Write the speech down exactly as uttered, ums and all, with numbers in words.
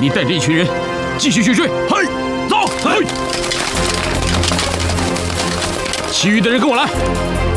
你带着一群人继续去追。嘿，走！嘿，其余的人跟我来。